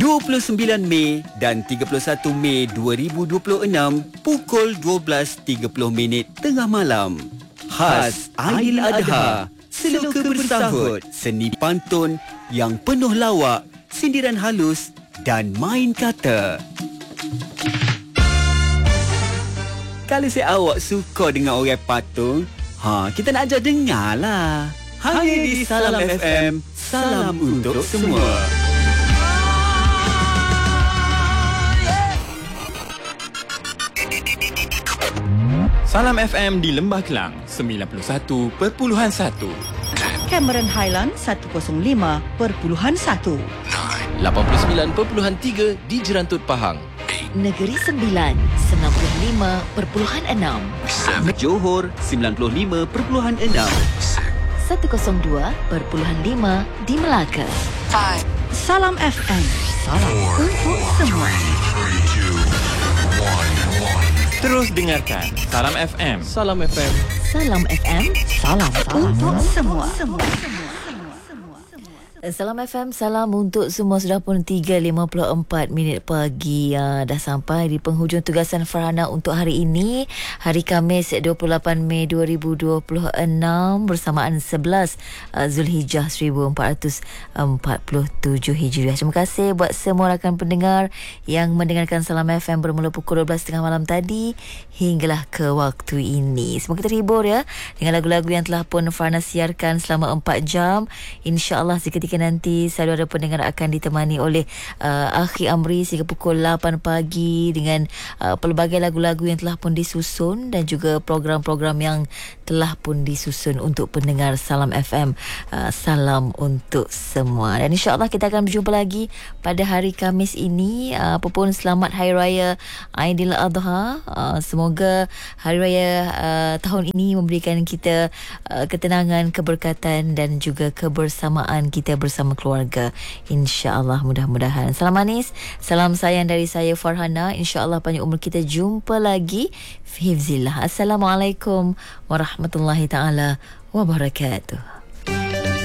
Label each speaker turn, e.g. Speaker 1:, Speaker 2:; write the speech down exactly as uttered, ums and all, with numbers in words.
Speaker 1: dua puluh sembilan Mei dan tiga puluh satu Mei dua ribu dua puluh enam pukul dua belas tiga puluh minit tengah malam. Khas Aidiladha, seloka bersahut, seni pantun yang penuh lawak, sindiran halus dan main kata. Kalau si awak suka dengan orang patung, ha, kita nak ajar dengar lah. Hanya di Salam F M, salam untuk semua.
Speaker 2: Salam F M di Lembah Kelang sembilan puluh satu perpuluhan satu,
Speaker 3: Cameron Highland seratus lima perpuluhan satu,
Speaker 4: lapan puluh sembilan perpuluhan tiga di Jerantut Pahang,
Speaker 5: Negeri Sembilan sembilan puluh lima perpuluhan enam,
Speaker 1: Johor sembilan puluh lima perpuluhan enam,
Speaker 5: seratus dua perpuluhan lima di Melaka.
Speaker 3: Salam F M, salam untuk semua.
Speaker 2: Terus dengarkan Salam F M.
Speaker 4: Salam F M.
Speaker 5: Salam F M, salam untuk semua. Salam F M, salam untuk semua. Sudah pun tiga lima puluh empat minit pagi. uh, Dah sampai di penghujung tugasan Farhana untuk hari ini, hari Khamis dua puluh lapan Mei dua ribu dua puluh enam, bersamaan sebelas uh, Zulhijjah seribu empat ratus empat puluh tujuh Hijriah. Terima kasih buat semua rakan pendengar yang mendengarkan Salam F M bermula pukul dua belas tiga puluh malam tadi hinggalah ke waktu ini. Semoga terhibur ya dengan lagu-lagu yang telah pun Farhana siarkan selama empat jam. InsyaAllah seketika nanti selalu ada pendengar akan ditemani oleh uh, Akhi Amri sehingga pukul lapan pagi dengan uh, pelbagai lagu-lagu yang telah pun disusun dan juga program-program yang telah pun disusun untuk pendengar Salam F M. Uh, salam untuk semua. Dan insyaAllah kita akan berjumpa lagi pada hari Khamis ini. Uh, apa pun selamat Hari Raya Aidiladha. Uh, semoga Hari Raya uh, tahun ini memberikan kita uh, ketenangan, keberkatan dan juga kebersamaan kita bersama keluarga. InsyaAllah, mudah-mudahan. Salam manis, salam sayang dari saya Farhana. InsyaAllah panjang umur kita jumpa lagi. Fi hifzillah. Assalamualaikum warahmatullahi taala wabarakatuh.